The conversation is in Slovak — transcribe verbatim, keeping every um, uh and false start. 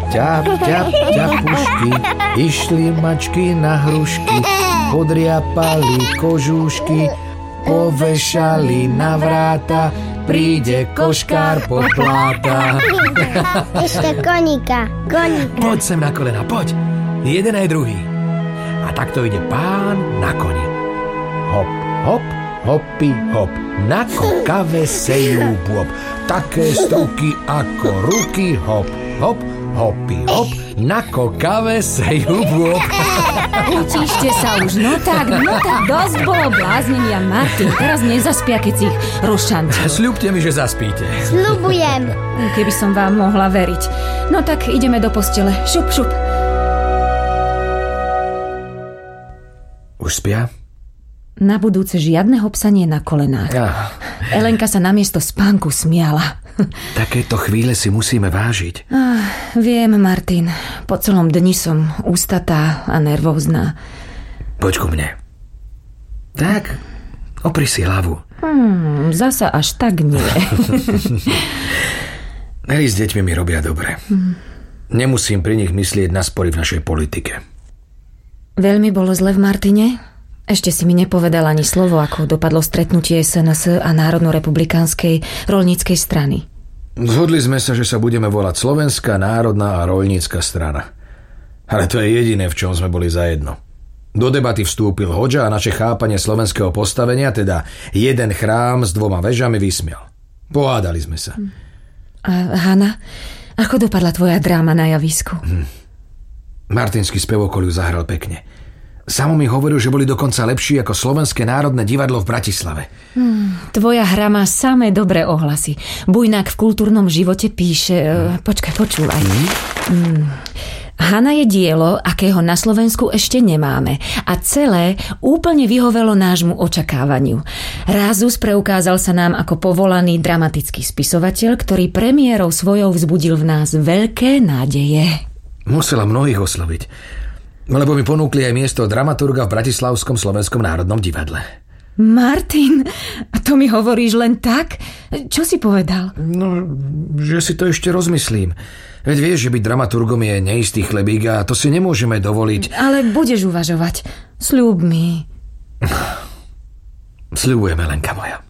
ťap, ťap, ťapušky, išli mačky na hrušky, podriapali kožúšky, povešali na vráta, príde koškár popláta. Ešte koníka, koníka. Poď sem na kolena, poď. Jeden aj druhý. A takto ide pán na koni. Hop, hop, hopi, hop. Na kokave sejú bôb. Také struky ako ruky, hop, hop, hopi, hop. Na kokave sejú bôb. Utíšte sa už, no tak, no tak, dosť bolo bláznenia, Martin. Teraz nezaspia, keď si ich rozšantil. Sľubte mi, že zaspíte. Sľubujem. Keby som vám mohla veriť. No tak, ideme do postele. Šup, šup. Už spia? Na budúce žiadneho psanie na kolenách. Ja. Elenka sa namiesto spánku smiala. Takéto chvíle si musíme vážiť. Ah, viem, Martin. Po celom dni som ústatá a nervózna. Poď ku mne. Tak, opri si hlavu. Hmm, zasa až tak nie. Hry s deťmi mi robia dobre. Hmm. Nemusím pri nich myslieť na spory v našej politike. Veľmi bolo zle v Martine? Ešte si mi nepovedal ani slovo, ako dopadlo stretnutie es en es a Národno-republikánskej roľníckej strany. Zhodli sme sa, že sa budeme volať Slovenská národná a roľnícka strana. Ale to je jediné, v čom sme boli zajedno. Do debaty vstúpil Hodža a naše chápanie slovenského postavenia, teda jeden chrám s dvoma vežami, vysmial. Pohádali sme sa. A Hana, ako dopadla tvoja dráma na javisku? Hm. Martinský spevokol ju zahral pekne. Samo mi hovoril, že boli dokonca lepší ako Slovenské národné divadlo v Bratislave. Hmm, tvoja hra má samé dobré ohlasy. Bujnák v kultúrnom živote píše... Hmm. Počkaj, počúvaj. Hmm. Hmm. Hana je dielo, akého na Slovensku ešte nemáme. A celé úplne vyhovelo nášmu očakávaniu. Rázus preukázal sa nám ako povolaný dramatický spisovateľ, ktorý premiérou svojou vzbudil v nás veľké nádeje. Musela mnohých osloviť, lebo mi ponúkli aj miesto dramaturga v Bratislavskom Slovenskom národnom divadle. Martin, a to mi hovoríš len tak? Čo si povedal? No, že si to ešte rozmyslím. Veď vieš, že byť dramaturgom je neistý chlebík a to si nemôžeme dovoliť. Ale budeš uvažovať. Sľub mi. Sľubujem, Elenka moja.